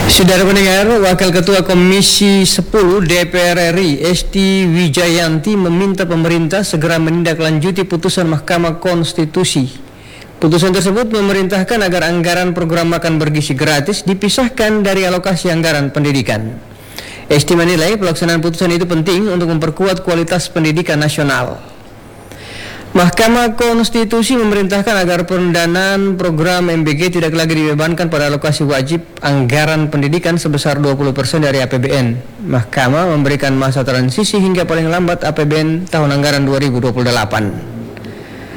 Saudara pendengar, Wakil Ketua Komisi 10 DPR RI Esti Wijayanti meminta pemerintah segera menindaklanjuti putusan Mahkamah Konstitusi. Putusan tersebut memerintahkan agar anggaran program makan bergizi gratis dipisahkan dari alokasi anggaran pendidikan. Esti menilai pelaksanaan putusan itu penting untuk memperkuat kualitas pendidikan nasional. Mahkamah Konstitusi memerintahkan agar pendanaan program MBG tidak lagi dibebankan pada alokasi wajib anggaran pendidikan sebesar 20% dari APBN. Mahkamah memberikan masa transisi hingga paling lambat APBN tahun anggaran 2028.